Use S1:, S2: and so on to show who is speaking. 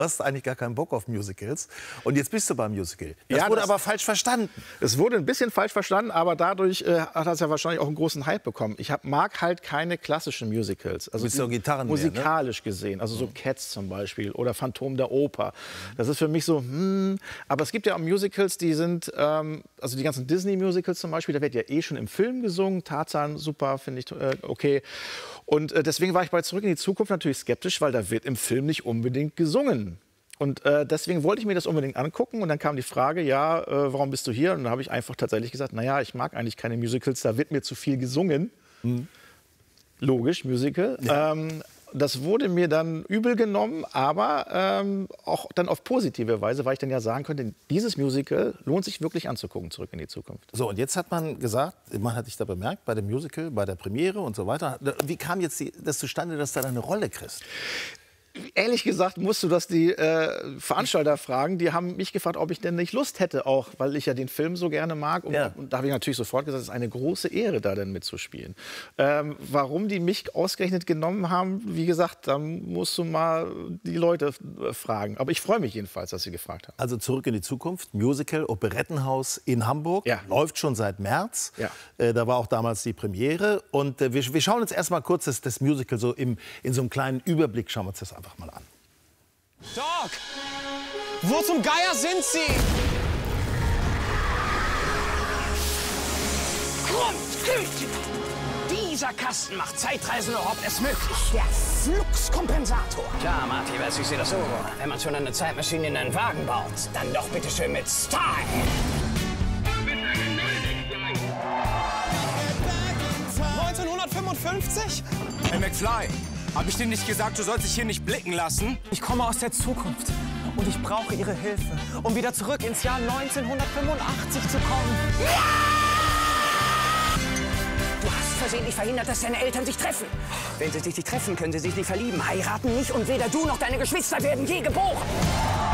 S1: hast eigentlich gar keinen Bock auf Musicals. Und jetzt bist du beim Musical. Das wurde aber falsch verstanden.
S2: Es wurde ein bisschen falsch verstanden, aber dadurch hat das ja wahrscheinlich auch einen großen Hype bekommen. Ich mag halt keine klassischen Musicals. Also
S1: so Gitarren
S2: musikalisch gesehen. Also so Cats zum Beispiel oder Phantom der Oper. Das ist für mich so, Aber es gibt ja auch Musicals, die sind, also die ganzen Disney-Musicals zum Beispiel, da wird ja eh schon im Film gesungen. Tarzan, super, finde ich okay. Und deswegen war ich bei Zurück in die Zukunft natürlich skeptisch, weil da wird im Film nicht unbedingt gesungen. Und deswegen wollte ich mir das unbedingt angucken. Und dann kam die Frage, ja, warum bist du hier? Und dann habe ich einfach tatsächlich gesagt, naja, ich mag eigentlich keine Musicals, da wird mir zu viel gesungen. Logisch, Musical. Ja. Das wurde mir dann übel genommen, aber auch dann auf positive Weise, weil ich dann ja sagen könnte, dieses Musical lohnt sich wirklich anzugucken, Zurück in die Zukunft.
S1: So, und jetzt hat man gesagt, man hat dich da bemerkt, bei dem Musical, bei der Premiere und so weiter. Wie kam jetzt das zustande, dass du da eine Rolle kriegst?
S2: Ehrlich gesagt musst du das die Veranstalter fragen. Die haben mich gefragt, ob ich denn nicht Lust hätte, auch, weil ich ja den Film so gerne mag. Und da habe ich natürlich sofort gesagt, es ist eine große Ehre, da denn mitzuspielen. Warum die mich ausgerechnet genommen haben, wie gesagt, da musst du mal die Leute fragen. Aber ich freue mich jedenfalls, dass sie gefragt haben.
S1: Also Zurück in die Zukunft, Musical, Operettenhaus in Hamburg.
S2: Ja.
S1: Läuft schon seit März.
S2: Ja.
S1: Da war auch damals die Premiere. Und wir schauen uns erst mal kurz das Musical so in so einem kleinen Überblick, schauen wir uns das einfach mal an.
S3: Doc! Wo zum Geier sind Sie?
S4: Grundgüte! Dieser Kasten macht Zeitreisen überhaupt erst möglich. Der Fluxkompensator. Klar, Marty, weiß ich sehe das so. Wenn man schon eine Zeitmaschine in einen Wagen baut, dann doch bitte schön mit Style.
S3: 1955?
S5: Hey McFly, hab ich dir nicht gesagt, du sollst dich hier nicht blicken lassen?
S3: Ich komme aus der Zukunft und ich brauche Ihre Hilfe, um wieder zurück ins Jahr 1985 zu kommen.
S4: Du hast versehentlich verhindert, dass deine Eltern sich treffen. Wenn sie sich nicht treffen, können sie sich nicht verlieben, heiraten nicht und weder du noch deine Geschwister werden je geboren.